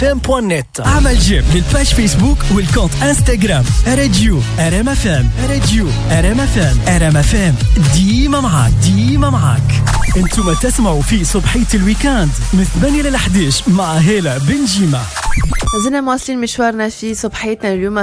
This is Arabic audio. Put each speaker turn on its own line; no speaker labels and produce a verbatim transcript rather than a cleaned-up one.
ام بوان نت.
اعمل جيم للباج فيسبوك والكونت انستغرام راديو ار ام اف ام. راديو ار ام اف ام. ار ام اف ام ديما معاك ديما معاك. انتم تسمعوا في صبحية الويكاند من ثمانية ل إحدى عشر مع هالة بنجيمة.
زلنا مواصلين مشوارنا في صبحيتنا اليوم